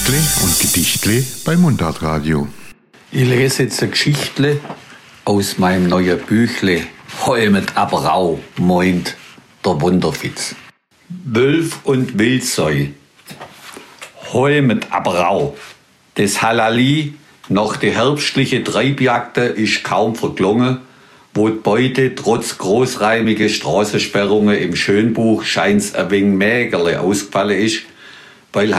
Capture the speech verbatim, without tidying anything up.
Geschichtle und Gedichtle bei Mundartradio. Ich lese jetzt eine Geschichtle aus meinem neuen Büchle. Heu mit Abrau, meint der Wunderfitz. Wölf und Wildseu. Heu mit Abrau. Das Halali nach der herbstlichen Treibjagde ist kaum verklungen, wo die Beute trotz großräumiger Straßensperrungen im Schönbuch scheint's ein wenig mägerle ausgefallen ist, weil